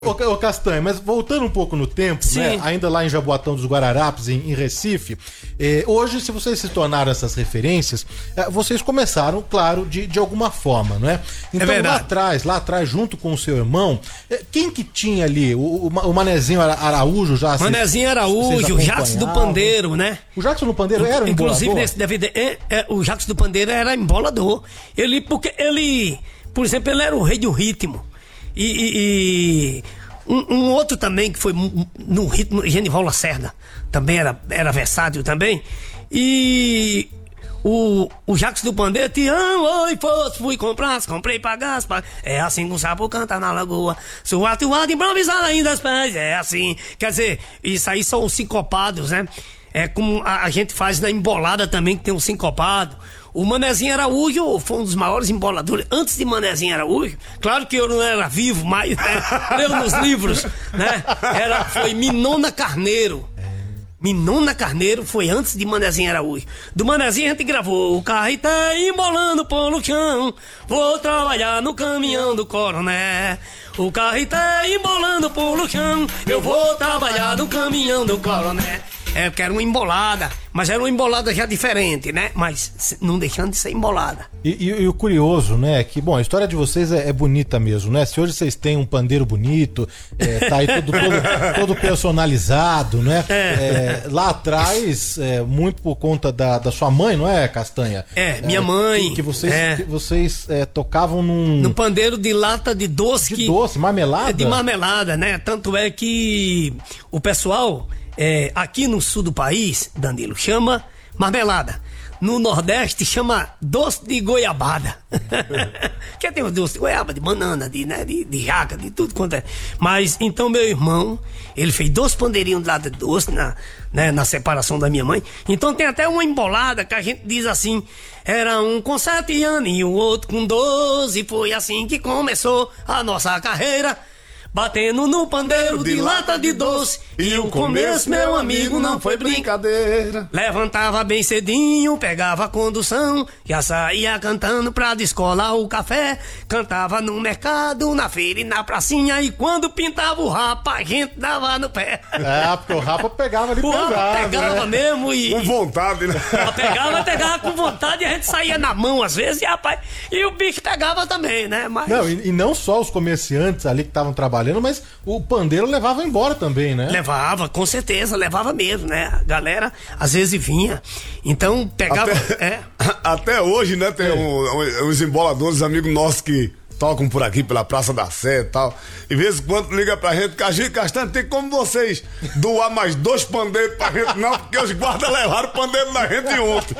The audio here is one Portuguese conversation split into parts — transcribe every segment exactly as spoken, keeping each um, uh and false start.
Ô, ô Castanha, mas voltando um pouco no tempo, né? Ainda lá em Jaboatão dos Guararapes, em, em Recife, eh, hoje, se vocês se tornaram essas referências, eh, vocês começaram, claro, de, de alguma forma, não é? Então, é lá atrás, lá atrás, junto com o seu irmão, eh, quem que tinha ali? O, o, o Manezinho Araújo já... Manezinho Araújo, o Jacques do Pandeiro, né? O Jacques do Pandeiro era um Inclusive, embolador? nesse D V D, é, é, o Jacques do Pandeiro era embolador. Ele, porque ele, por exemplo, ele era o rei do ritmo. E, e, e um, um outro também que foi no ritmo, Genival Lacerda, também era, era versátil também. E o, o Jacques do Pandeiro, te amo, oi, fosse, fui comprar, comprei, pagasse, pag... é assim que um sapo canta na lagoa, sou atuado, improvisado ainda as pés, é assim. Quer dizer, isso aí são os sincopados, né? É como a, a gente faz na embolada também, que tem um sincopado. O Manezinho Araújo foi um dos maiores emboladores. Antes de Manezinho Araújo, claro que eu não era vivo, mas né, leu nos livros, né? Era, foi Minona Carneiro. Minona Carneiro foi antes de Manezinho Araújo. Do Manezinho a gente gravou o carro tá embolando pelo chão, vou trabalhar no caminhão do coronel. O carro tá embolando pelo chão, eu vou trabalhar no caminhão do coronel. É, porque era uma embolada, mas era uma embolada já diferente, né? Mas não deixando de ser embolada. E, e, e o curioso, né, é que, bom, a história de vocês é, é bonita mesmo, né? Se hoje vocês têm um pandeiro bonito, é, tá aí todo, todo, todo personalizado, né? É. É, lá atrás, é, muito por conta da, da sua mãe, não é, Castanha? É, minha mãe. Que, que vocês, é. que vocês é, tocavam num... Num pandeiro de lata de doce. De que, doce, marmelada? De marmelada, né? Tanto é que o pessoal... É, aqui no sul do país, Danilo, chama marmelada. No Nordeste chama doce de goiabada. Que tem o doce de goiaba, de banana, de, né, de, de jaca, de tudo quanto é. Mas então meu irmão, ele fez dois pandeirinhos de lata de doce na, né, na separação da minha mãe. Então tem até uma embolada que a gente diz assim: era um com sete anos e o outro com doze. Foi assim que começou a nossa carreira, batendo no pandeiro de lata de doce. E o começo, meu amigo, não foi brincadeira. Levantava bem cedinho, pegava a condução, já saía cantando pra descolar o café. Cantava no mercado, na feira e na pracinha. E quando pintava o rapa, a gente dava no pé. É, porque o rapa pegava ali o pesado, rapa pegava né? mesmo e... Com vontade, né? Pegava, pegava com vontade e a gente saía na mão às vezes, e rapaz, e o bicho pegava também, né? Mas... Não, e, e não só os comerciantes ali que estavam trabalhando, mas o pandeiro levava embora também, né? Levava, com certeza, levava mesmo, né? A galera às vezes vinha, então pegava... Até, é. até hoje, né, tem é. um, um, uns emboladores, amigos nossos que tocam por aqui pela Praça da Sé e tal. E de vez em quando liga pra gente, Castanha, Castanha, tem como vocês doar mais dois pandeiros pra gente? Não, porque os guardas levaram o pandeiro da gente ontem.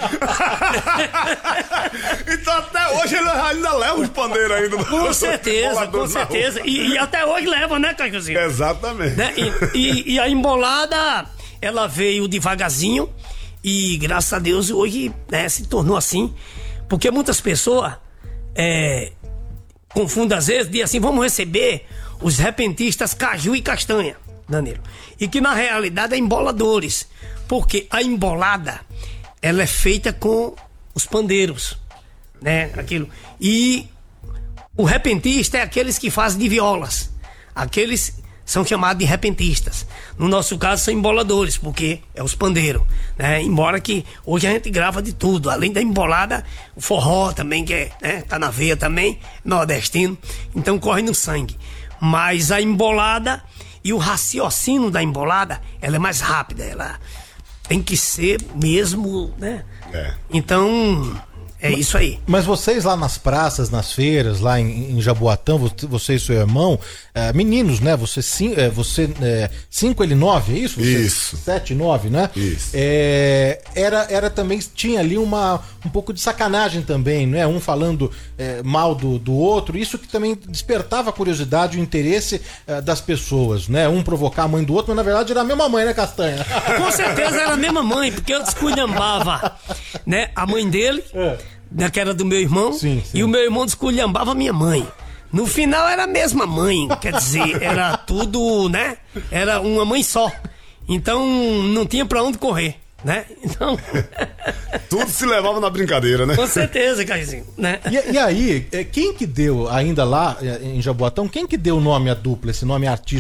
Então até hoje ele ainda leva os pandeiros ainda. Com certeza, com certeza. E, e até hoje leva, né, Cajuzinho? Exatamente. Né? E, e, e a embolada, ela veio devagarzinho e graças a Deus hoje, né, se tornou assim. Porque muitas pessoas... É, confundo às vezes, diz assim: vamos receber os repentistas Caju e Castanha, Danilo. E que na realidade é emboladores. Porque a embolada, ela é feita com os pandeiros, né? Aquilo. E o repentista é aqueles que fazem de violas. Aqueles são chamados de repentistas. No nosso caso são emboladores, porque é os pandeiros, né? Embora que hoje a gente grava de tudo, além da embolada, o forró também, que é, né, tá na veia também, nordestino, então corre no sangue. Mas a embolada e o raciocínio da embolada, ela é mais rápida, ela tem que ser mesmo, né? É. Então... é isso aí. Mas vocês lá nas praças, nas feiras, lá em, em Jaboatão, você e seu irmão, é, meninos, né? Você, sim, é, você é, cinco, ele nove, é isso? Você, isso. Sete, nove, né? Isso. É, era, era também, tinha ali uma, um pouco de sacanagem também, né? Um falando é, mal do, do outro, isso que também despertava a curiosidade, o interesse é, das pessoas, né? Um provocar a mãe do outro, mas na verdade era a mesma mãe, né, Castanha? Com certeza era a mesma mãe, porque eu desculhambava, né, a mãe dele, é. que era do meu irmão, sim, sim. E o meu irmão desculhambava a minha mãe. No final era a mesma mãe, quer dizer, era tudo, né? Era uma mãe só. Então não tinha pra onde correr. né? Então... Tudo se levava na brincadeira, né? Com certeza, Caizinho, né? E, e aí, quem que deu, ainda lá em Jaboatão, quem que deu o nome à dupla, esse nome artístico